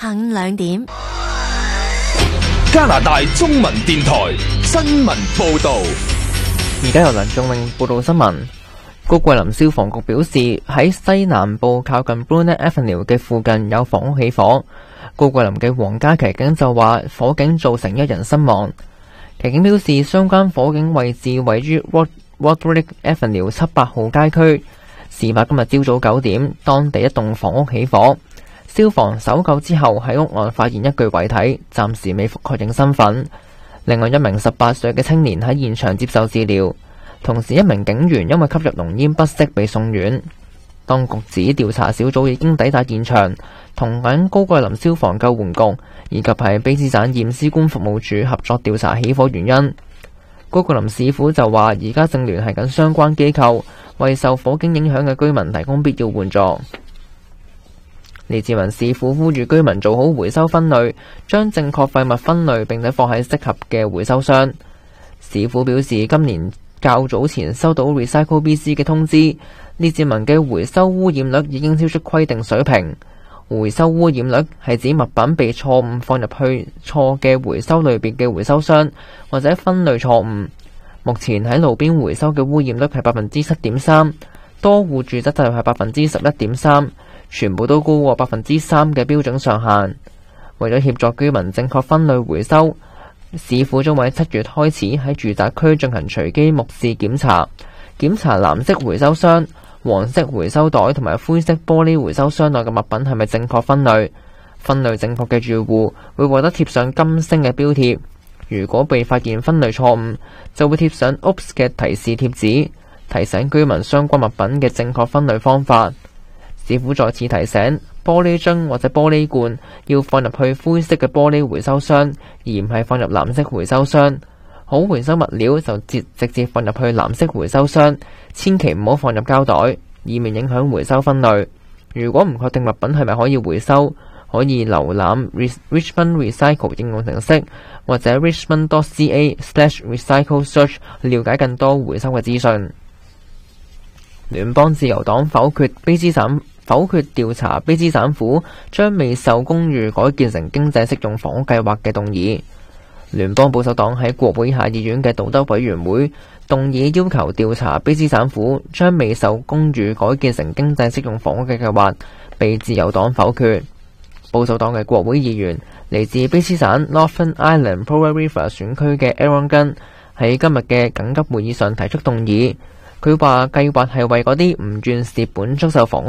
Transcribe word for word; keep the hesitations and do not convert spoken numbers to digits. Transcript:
下午兩點， 加拿大中文電台新聞報道。 而家由梁仲永報道新聞。高桂林消防局表示，喺西南部靠近 Brunet Avenue 嘅附近有房屋起火。高桂林嘅皇家騎警就話，火警造成一人身亡。騎警表示，相關火警位置位於 Roderick Avenue 七百號街區。事發今日朝早九點，當地一棟房屋起火。消防搜救之後喺屋外發現一具遺體，暫時未確認身份。另外一名十八歲嘅青年喺現場接受治療。同時，一名警員因為吸入濃煙不適被送院。當局指調查小組已經抵達現場，同緊高桂林消防救援局以及係卑詩省驗屍官服務處合作調查起火原因。高桂林市府就話，而家正聯繫緊相關機構，為受火警影響嘅居民提供必要援助。李志文市府呼籲居民做好回收分類，將正確廢物分類並且放喺適合嘅回收箱。市府表示，今年較早前收到 Recycle B C 嘅通知，列治文嘅回收污染率已經超出規定水平。回收污染率係指物品被錯誤放入去錯嘅回收類別嘅回收箱，或者分類錯誤。目前喺路邊回收嘅污染率係百分之七點三，多戶住宅就係百分之十一點三，全部都高過百分之三嘅標準上限。為咗協助居民正確分類回收，市府將會喺七月開始喺住宅區進行隨機目視檢查，檢查藍色回收箱、黃色回收袋同埋灰色玻璃回收箱內嘅物品係咪正確分類。分類正確嘅住戶會獲得貼上金星嘅標貼，如果被發現分類錯誤，就會貼上 Oops 嘅提示貼紙，提醒居民相關物品嘅正確分類方法。市府再次提醒，玻璃樽或者玻璃罐要放入去灰色嘅玻璃回收箱，而唔係放入藍色回收箱。好回收物料就直直接放入去藍色回收箱，千祈唔好放入膠袋，以免影響回收分類。如果唔確定物品係咪可以回收，可以瀏覽 Richmond Recycle 應用程式或者 richmond dot c a slash recycle search 了解更多回收嘅資訊。聯邦自由黨否決卑詩省否決調查卑詩省府將未受公寓改建成經濟適用房屋計劃嘅動議。聯邦保守黨喺國會下議院嘅道德委員會動議要求調查卑詩省府將未受公寓改建成經濟適用房屋嘅計劃，被自由黨否決。保守黨嘅國會議員嚟自卑詩省 Northern Ireland Prairie River 選區嘅 Aaron Gunn 喺今日嘅緊急會議上提出動議。佢話計劃係為嗰啲唔願蝕本出售房屋